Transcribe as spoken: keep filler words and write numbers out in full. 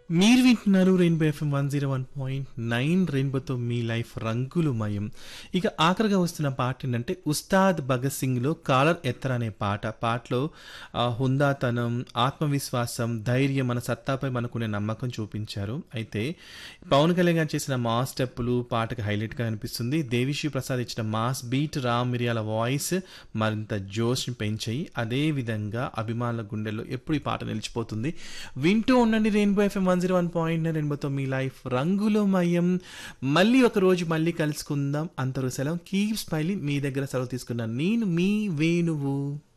మీరు వింటున్నారు rainbow FM one zero one point nine రెయిన్బోతో మీ లైఫ్ రంగులు మయం. ఇక ఆఖరిగా వస్తున్న పాట ఏంటంటే ఉస్తాద్ భగత్ సింగ్లో కాలర్ ఎత్తర అనే పాట. పాటలో ఆ, హుందాతనం, ఆత్మవిశ్వాసం, ధైర్యం, మన సత్తాపై మనకునే నమ్మకం చూపించారు. అయితే పవన్ కళ్యాణ్ గారు చేసిన మాస్ స్టెప్పులు పాటకు హైలైట్గా అనిపిస్తుంది. దేవిశ్రీ ప్రసాద్ ఇచ్చిన మాస్ బీట్, రామ్ మిరియాల వాయిస్ మరింత జోష్ని పెంచాయి. అదే విధంగా అభిమానుల గుండెల్లో ఎప్పుడు ఈ పాట నిలిచిపోతుంది. వింటూ ఉండండి rainbow FM one zero one point రెయిన్బోతో మీ లైఫ్ రంగులో మయం. మళ్ళీ ఒక రోజు మళ్ళీ కలుసుకుందాం. అంతరు సెలవు. Keep smiling. మీ దగ్గర సెలవు తీసుకున్నాను నేను, మీ వేణువు.